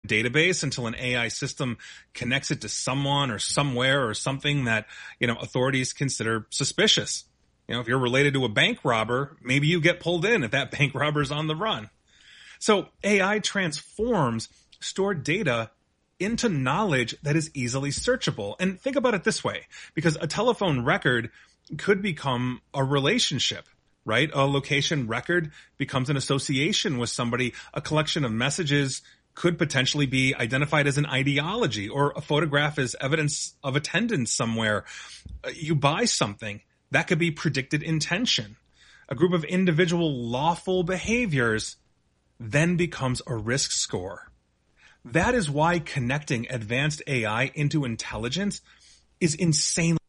database until an AI system connects it to someone or somewhere or something that, authorities consider suspicious. If you're related to a bank robber, maybe you get pulled in if that bank robber's on the run. So AI transforms stored data into knowledge that is easily searchable. And think about it this way, because a telephone record could become a relationship, right? A location record becomes an association with somebody. A collection of messages could potentially be identified as an ideology, or a photograph as evidence of attendance somewhere. You buy something, that could be predicted intention. A group of individual lawful behaviors then becomes a risk score. That is why connecting advanced AI into intelligence is insanely